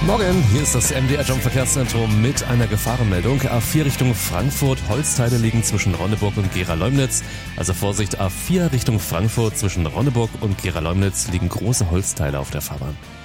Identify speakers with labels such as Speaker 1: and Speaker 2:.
Speaker 1: Morgen, hier ist das MDR Jump-Verkehrszentrum mit einer Gefahrenmeldung. A4 Richtung Frankfurt, Holzteile liegen zwischen Ronneburg und Gera-Leumnitz. Also Vorsicht, A4 Richtung Frankfurt zwischen Ronneburg und Gera-Leumnitz liegen große Holzteile auf der Fahrbahn.